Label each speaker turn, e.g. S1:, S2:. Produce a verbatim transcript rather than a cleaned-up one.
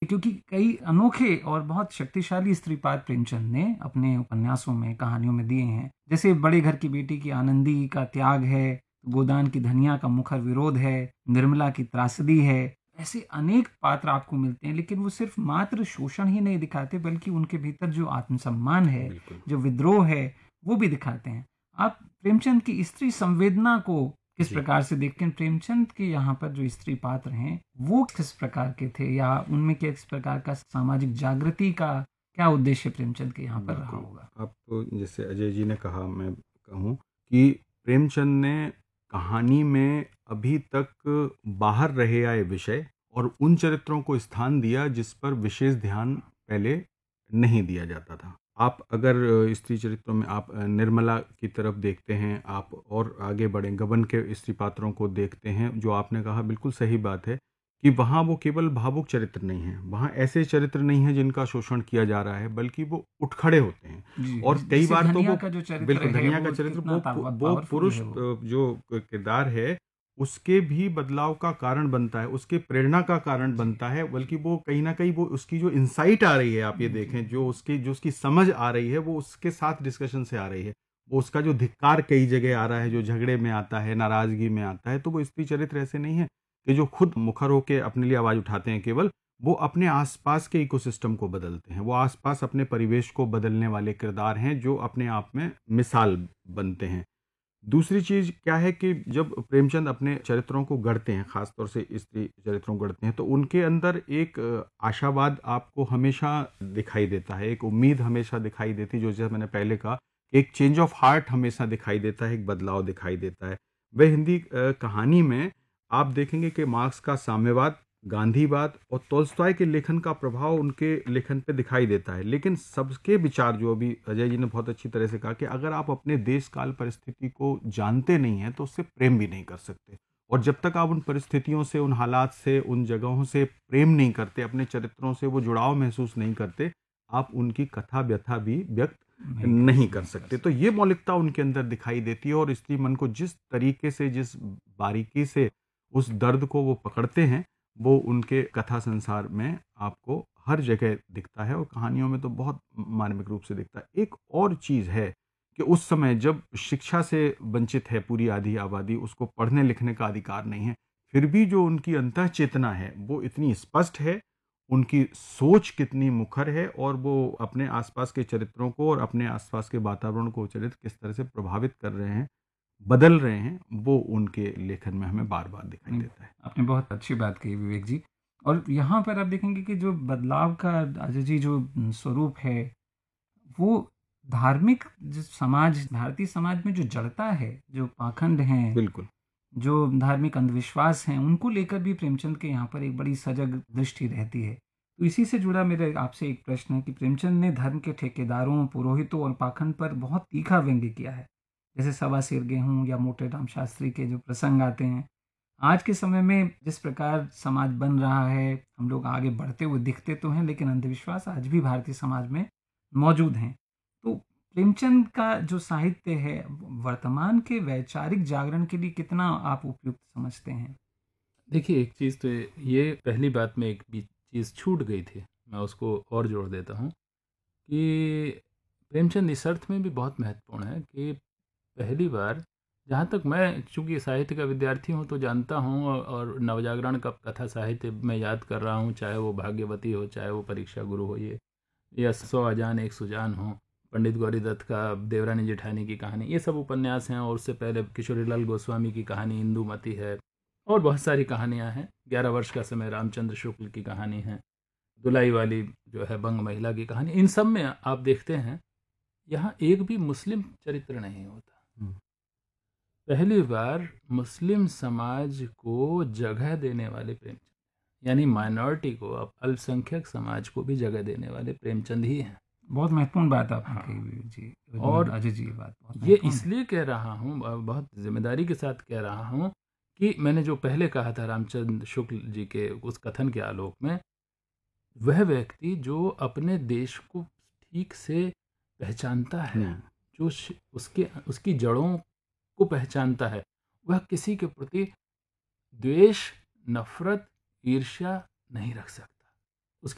S1: क्योंकि कई अनोखे और बहुत शक्तिशाली स्त्रीपात्र प्रेमचंद ने अपने उपन्यासों में, कहानियों में दिए हैं। जैसे बड़े घर की बेटी की आनंदी का त्याग है, गोदान की धनिया का मुखर विरोध है, निर्मला की त्रासदी है। ऐसे अनेक पात्र आपको मिलते हैं, लेकिन वो सिर्फ मात्र शोषण ही नहीं दिखाते, बल्कि उनके भीतर जो आत्मसम्मान है,
S2: बिल्कुल।
S1: जो विद्रोह है, वो भी दिखाते हैं। आप प्रेमचंद की स्त्री संवेदना को किस
S2: जी।
S1: प्रकार से देखते हैं? प्रेमचंद के यहाँ पर जो स्त्री पात्र हैं वो किस प्रकार के थे, या उनमें किस प्रकार का सामाजिक जागृति का क्या उद्देश्य प्रेमचंद के यहाँ पर रहा
S2: बिल्कुल।
S1: होगा?
S2: आप जैसे अजय जी ने कहा, मैं कहूँ कि प्रेमचंद ने कहानी में अभी तक बाहर रहे आए विषय और उन चरित्रों को स्थान दिया जिस पर विशेष ध्यान पहले नहीं दिया जाता था। आप अगर स्त्री चरित्रों में आप निर्मला की तरफ देखते हैं, आप और आगे बढ़ें, गबन के स्त्री पात्रों को देखते हैं, जो आपने कहा बिल्कुल सही बात है कि वहाँ वो केवल भावुक चरित्र नहीं है, वहाँ ऐसे चरित्र नहीं है जिनका शोषण किया जा रहा है, बल्कि वो उठ खड़े होते हैं।
S1: जी,
S2: और
S1: जि-
S2: कई
S1: जैसे
S2: बार तो
S1: धनिया
S2: वो
S1: का जो चरित्र
S2: बिल्कुल
S1: है
S2: धनिया का
S1: वो
S2: चरित्र
S1: कितना
S2: वो
S1: पावर-
S2: वो
S1: पावरफुल
S2: पुरुष
S1: है वो।
S2: अ, जो किरदार है उसके भी बदलाव का कारण बनता है, उसके प्रेरणा का कारण बनता है, बल्कि वो कहीं ना कहीं वो उसकी जो इंसाइट आ रही है, आप ये देखें, जो उसकी जो उसकी समझ आ रही है, वो उसके साथ डिस्कशन से आ रही है। वो उसका जो धिक्कार कई जगह आ रहा है, जो झगड़े में आता है, नाराजगी में आता है, तो वो स्त्री चरित्र ऐसे नहीं है कि जो खुद मुखर होके अपने लिए आवाज उठाते हैं। केवल वो अपने आसपास के इकोसिस्टम को बदलते हैं, वो आसपास अपने परिवेश को बदलने वाले किरदार हैं, जो अपने आप में मिसाल बनते हैं। दूसरी चीज क्या है कि जब प्रेमचंद अपने चरित्रों को गढ़ते हैं, खासतौर से स्त्री चरित्रों को गढ़ते हैं, तो उनके अंदर एक अ, आशावाद आपको हमेशा दिखाई देता है, एक उम्मीद हमेशा दिखाई देती है, जो जैसे मैंने पहले कहा, एक चेंज ऑफ हार्ट हमेशा दिखाई देता है, एक बदलाव दिखाई देता है। वह हिंदी अ, कहानी में आप देखेंगे कि मार्क्स का साम्यवाद, गांधीवाद और तोल्स्टॉय के लेखन का प्रभाव उनके लेखन पे दिखाई देता है। लेकिन सबके विचार, जो अभी अजय जी ने बहुत अच्छी तरह से कहा, कि अगर आप अपने देश काल परिस्थिति को जानते नहीं हैं तो उससे प्रेम भी नहीं कर सकते। और जब तक आप उन परिस्थितियों से, उन हालात से, उन जगहों से प्रेम नहीं करते, अपने चरित्रों से वो जुड़ाव महसूस नहीं करते, आप उनकी कथा व्यथा भी व्यक्त
S1: नहीं कर-
S2: नहीं कर
S1: नहीं कर
S2: सकते। तो ये मौलिकता उनके अंदर दिखाई देती है, और स्त्री मन को जिस तरीके से, जिस बारीकी से उस दर्द को वो पकड़ते हैं, वो उनके कथा संसार में आपको हर जगह दिखता है, और कहानियों में तो बहुत मार्मिक रूप से दिखता है। एक और चीज है कि उस समय जब शिक्षा से वंचित है पूरी आधी आबादी, उसको पढ़ने लिखने का अधिकार नहीं है, फिर भी जो उनकी अंतः चेतना है वो इतनी स्पष्ट है, उनकी सोच कितनी मुखर है, और वो अपने आसपास के चरित्रों को और अपने आसपास के वातावरण को, चरित्र किस तरह से प्रभावित कर रहे हैं, बदल रहे हैं, वो उनके लेखन में हमें बार बार दिखाई
S1: नहीं,
S2: देता है।
S1: आपने बहुत अच्छी बात कही विवेक जी। और यहाँ पर आप देखेंगे कि जो बदलाव का अजय जी जो स्वरूप है, वो धार्मिक जो समाज, भारतीय समाज में जो जड़ता है, जो पाखंड हैं,
S2: बिल्कुल।
S1: जो धार्मिक अंधविश्वास हैं, उनको लेकर भी प्रेमचंद के यहाँ पर एक बड़ी सजग दृष्टि रहती है। तो इसी से जुड़ा मेरे आपसे एक प्रश्न है कि प्रेमचंद ने धर्म के ठेकेदारों, पुरोहितों और पाखंड पर बहुत तीखा व्यंग्य किया है। जैसे सवा सिर गेहूं या मोटे राम शास्त्री के जो प्रसंग आते हैं, आज के समय में जिस प्रकार समाज बन रहा है, हम लोग आगे बढ़ते हुए दिखते तो हैं, लेकिन अंधविश्वास आज भी भारतीय समाज में मौजूद हैं। तो प्रेमचंद का जो साहित्य है वर्तमान के वैचारिक जागरण के लिए कितना आप उपयुक्त समझते हैं?
S3: देखिए, एक चीज़ तो ये पहली बात में एक भी चीज़ छूट गई थी, मैं उसको और जोड़ देता हूँ कि प्रेमचंद इस अर्थ में भी बहुत महत्वपूर्ण है कि पहली बार, जहाँ तक मैं चूँकि साहित्य का विद्यार्थी हूँ तो जानता हूँ, और, और नवजागरण का कथा साहित्य मैं याद कर रहा हूँ, चाहे वो भाग्यवती हो, चाहे वो परीक्षा गुरु हो, ये या सौ अजान एक सुजान हो, पंडित गौरी दत्त का देवरानी जेठानी की कहानी, ये सब उपन्यास हैं। और उससे पहले किशोरीलाल गोस्वामी की कहानी इंदुमती है, और बहुत सारी कहानियाँ हैं। ग्यारह वर्ष का समय रामचंद्र शुक्ल की कहानी है, दुलाई वाली जो है बंग महिला की कहानी। इन सब में आप देखते हैं यहाँ एक भी मुस्लिम चरित्र नहीं होता। पहली बार मुस्लिम समाज को जगह देने वाले प्रेमचंद, यानी माइनॉरिटी को, अब अल्पसंख्यक समाज को भी जगह देने वाले प्रेमचंद ही हैं।
S1: बहुत महत्वपूर्ण बात आपने
S3: हाँ।
S1: कही विवेक जी।
S3: और
S1: अजय जी, ये बात बहुत
S3: ये
S1: महत्वपूर्ण है।
S3: इसलिए कह रहा हूँ, बहुत जिम्मेदारी के साथ कह रहा हूँ, कि मैंने जो पहले कहा था रामचंद्र शुक्ल जी के उस कथन के आलोक में, वह व्यक्ति जो अपने देश को ठीक से पहचानता है, जो श- उसके उसकी जड़ों को पहचानता है, वह किसी के प्रति द्वेष, नफरत, ईर्ष्या नहीं रख सकता।